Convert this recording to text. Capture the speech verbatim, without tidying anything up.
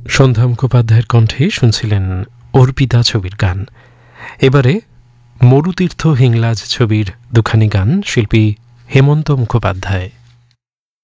সন্ধ্যা মুখোপাধ্যায়ের কণ্ঠে শুনছিলেন অর্পিতা ছবির গান। এবারে মরুতীর্থ হিংলাজ ছবির দুখানি গান, শিল্পী হেমন্ত মুখোপাধ্যায়।